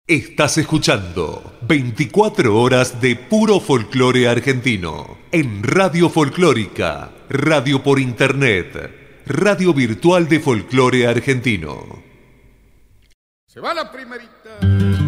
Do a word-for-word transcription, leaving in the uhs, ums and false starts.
Estás escuchando veinticuatro horas de puro folclore argentino en Radio Folclórica, radio por internet, radio virtual de folclore argentino. Se va la primerita.